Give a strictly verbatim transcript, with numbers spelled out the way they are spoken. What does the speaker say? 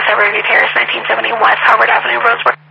Riverview Terrace, nineteen seventy West Harvard Avenue, Roseburg.